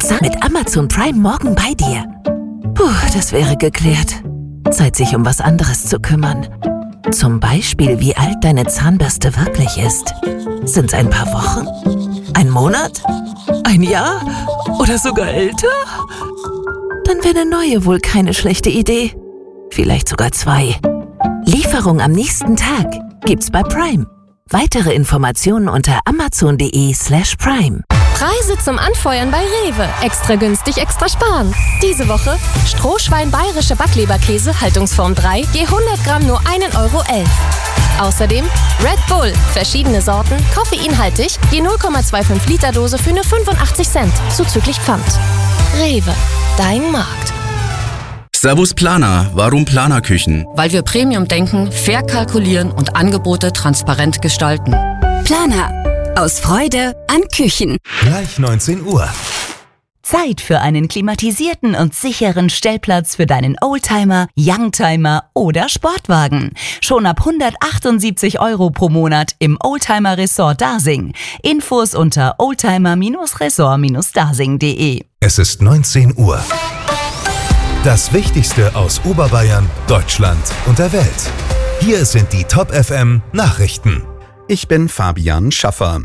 mit Amazon Prime morgen bei dir. Puh, das wäre geklärt. Zeit, sich um was anderes zu kümmern. Zum Beispiel, wie alt deine Zahnbürste wirklich ist. Sind's ein paar Wochen? Ein Monat? Ein Jahr? Oder sogar älter? Dann wäre eine neue wohl keine schlechte Idee. Vielleicht sogar 2. Lieferung am nächsten Tag gibt's bei Prime. Weitere Informationen unter amazon.de/prime. Preise zum Anfeuern bei Rewe. Extra günstig, extra sparen. Diese Woche Strohschwein bayerische Backleberkäse, Haltungsform 3, je 100 Gramm nur 1,11 Euro. Außerdem Red Bull, verschiedene Sorten, koffeinhaltig, je 0,25 Liter Dose für nur 85 Cent, zuzüglich Pfand. Rewe, dein Markt. Servus Planer, warum Planerküchen? Weil wir Premium denken, fair kalkulieren und Angebote transparent gestalten. Planer. Aus Freude an Küchen. Gleich 19 Uhr. Zeit für einen klimatisierten und sicheren Stellplatz für deinen Oldtimer, Youngtimer oder Sportwagen. Schon ab 178 € pro Monat im Oldtimer Resort Dasing. Infos unter oldtimer-resort-dasing.de. Es ist 19 Uhr. Das Wichtigste aus Oberbayern, Deutschland und der Welt. Hier sind die Top FM Nachrichten. Ich bin Fabian Schaffer.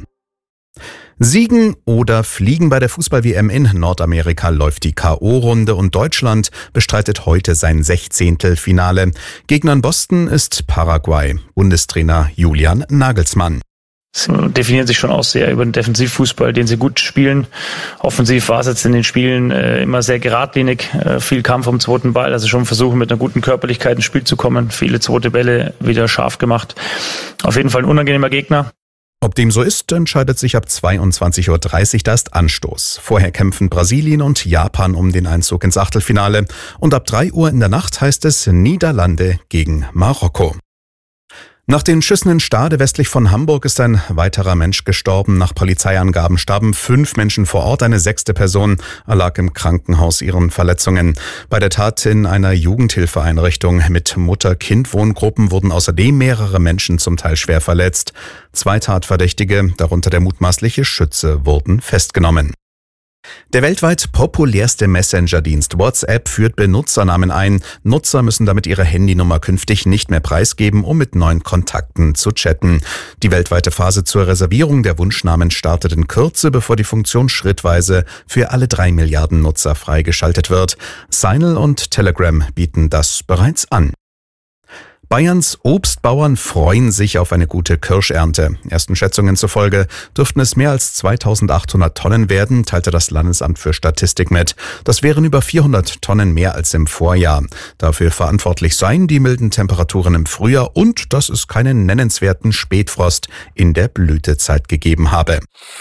Siegen oder fliegen bei der Fußball-WM in Nordamerika läuft die K.O.-Runde und Deutschland bestreitet heute sein 16. Finale. Gegner in Boston ist Paraguay. Bundestrainer Julian Nagelsmann. Sie definieren sich schon auch sehr über den Defensivfußball, den sie gut spielen. Offensiv war es jetzt in den Spielen immer sehr geradlinig, viel Kampf um zweiten Ball, also schon versuchen mit einer guten Körperlichkeit ins Spiel zu kommen, viele zweite Bälle wieder scharf gemacht. Auf jeden Fall ein unangenehmer Gegner. Ob dem so ist, entscheidet sich ab 22:30 Uhr, da ist Anstoß. Vorher kämpfen Brasilien und Japan um den Einzug ins Achtelfinale. Und ab 3 Uhr in der Nacht heißt es Niederlande gegen Marokko. Nach den Schüssen in Stade westlich von Hamburg ist ein weiterer Mensch gestorben. Nach Polizeiangaben starben 5 Menschen vor Ort. Eine 6. Person erlag im Krankenhaus ihren Verletzungen. Bei der Tat in einer Jugendhilfeeinrichtung mit Mutter-Kind-Wohngruppen wurden außerdem mehrere Menschen zum Teil schwer verletzt. 2 Tatverdächtige, darunter der mutmaßliche Schütze, wurden festgenommen. Der weltweit populärste Messenger-Dienst WhatsApp führt Benutzernamen ein. Nutzer müssen damit ihre Handynummer künftig nicht mehr preisgeben, um mit neuen Kontakten zu chatten. Die weltweite Phase zur Reservierung der Wunschnamen startet in Kürze, bevor die Funktion schrittweise für alle 3 Milliarden Nutzer freigeschaltet wird. Signal und Telegram bieten das bereits an. Bayerns Obstbauern freuen sich auf eine gute Kirschernte. Ersten Schätzungen zufolge dürften es mehr als 2800 Tonnen werden, teilte das Landesamt für Statistik mit. Das wären über 400 Tonnen mehr als im Vorjahr. Dafür verantwortlich seien die milden Temperaturen im Frühjahr und dass es keinen nennenswerten Spätfrost in der Blütezeit gegeben habe.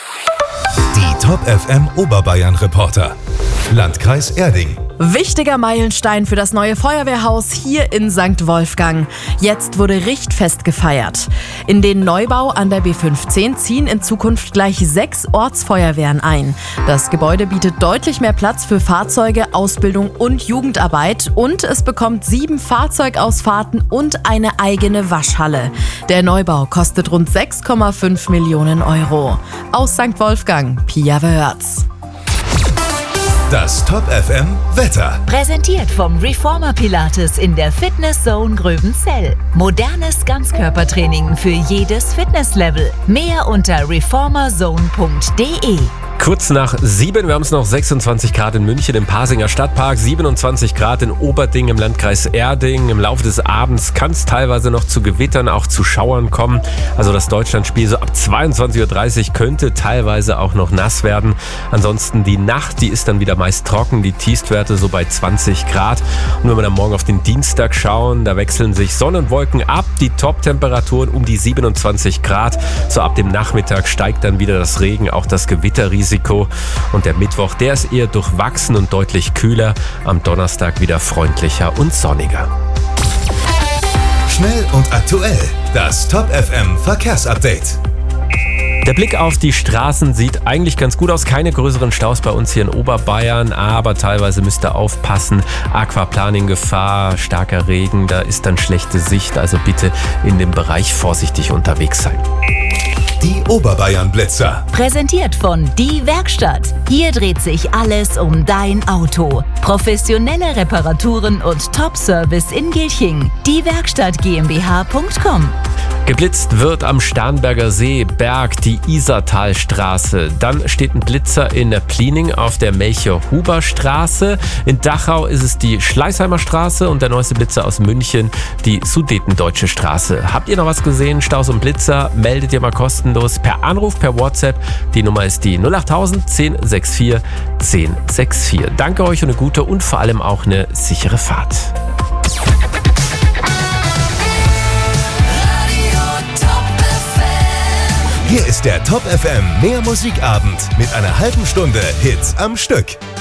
Die Top FM Oberbayern Reporter. Landkreis Erding. Wichtiger Meilenstein für das neue Feuerwehrhaus hier in St. Wolfgang. Jetzt wurde Richtfest gefeiert. In den Neubau an der B15 ziehen in Zukunft gleich 6 Ortsfeuerwehren ein. Das Gebäude bietet deutlich mehr Platz für Fahrzeuge, Ausbildung und Jugendarbeit und es bekommt 7 Fahrzeugausfahrten und eine eigene Waschhalle. Der Neubau kostet rund 6,5 Millionen €. Aus St. Wolfgang, Pia Wörz. Das Top FM Wetter. Präsentiert vom Reformer Pilates in der Fitness Zone Gröbenzell. Modernes Ganzkörpertraining für jedes Fitnesslevel. Mehr unter reformerzone.de. Kurz nach 7, wir haben es noch 26 Grad in München im Pasinger Stadtpark, 27 Grad in Oberding im Landkreis Erding. Im Laufe des Abends kann es teilweise noch zu Gewittern, auch zu Schauern kommen. Also das Deutschlandspiel so ab 22:30 Uhr könnte teilweise auch noch nass werden. Ansonsten die Nacht, die ist dann wieder meist trocken, die Tiefstwerte so bei 20 Grad. Und wenn wir dann morgen auf den Dienstag schauen, da wechseln sich Sonne und Wolken ab, die Top-Temperaturen um die 27 Grad. So ab dem Nachmittag steigt dann wieder das Regen, auch das Gewitterrisiko. Und der Mittwoch, der ist eher durchwachsen und deutlich kühler. Am Donnerstag wieder freundlicher und sonniger. Schnell und aktuell. Das Top FM Verkehrsupdate. Der Blick auf die Straßen sieht eigentlich ganz gut aus. Keine größeren Staus bei uns hier in Oberbayern, aber teilweise müsst ihr aufpassen. Aquaplaning-Gefahr, starker Regen, da ist dann schlechte Sicht. Also bitte in dem Bereich vorsichtig unterwegs sein. Die Oberbayern-Blitzer. Präsentiert von Die Werkstatt. Hier dreht sich alles um dein Auto. Professionelle Reparaturen und Top-Service in Gilching. Diewerkstatt GmbH.com. Geblitzt wird am Starnberger See, Berg, die Isartalstraße. Dann steht ein Blitzer in Pliening auf der Melchior-Huber-Straße. In Dachau ist es die Schleißheimer Straße und der neueste Blitzer aus München, die Sudetendeutsche Straße. Habt ihr noch was gesehen? Staus und Blitzer? Meldet ihr mal kostenlos per Anruf, per WhatsApp. Die Nummer ist die 08000 1064 1064. Danke euch und eine gute und vor allem auch eine sichere Fahrt. Hier ist der Top FM Mehr Musikabend mit einer halben Stunde Hits am Stück.